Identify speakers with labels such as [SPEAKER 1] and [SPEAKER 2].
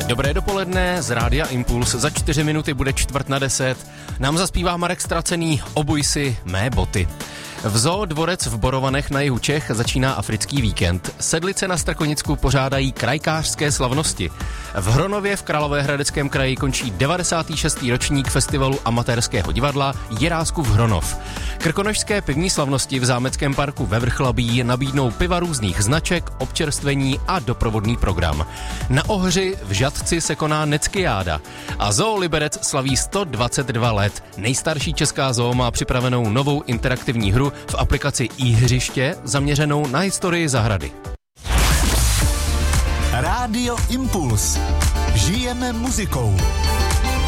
[SPEAKER 1] Dobré dopoledne z Rádia Impuls. Za 4 minuty bude 9:45. Nám zaspívá Marek Stracený Obuj si mé boty. V Zoo Dvorec v Borovanech na jihu Čech začíná africký víkend. Sedlice na Strakonicku pořádají krajkářské slavnosti. V Hronově v Královéhradeckém kraji končí 96. ročník festivalu amatérského divadla Jiráskův Hronov. Krkonošské pivní slavnosti v Zámeckém parku ve Vrchlabí nabídnou piva různých značek, občerstvení a doprovodný program. Na Ohři v Žatci se koná Neckiáda a Zoo Liberec slaví 122 let. Nejstarší česká zoo má připravenou novou interaktivní hru v aplikaci iHřiště zaměřenou na historii zahrady.
[SPEAKER 2] Rádio Impuls. Žijeme muzikou.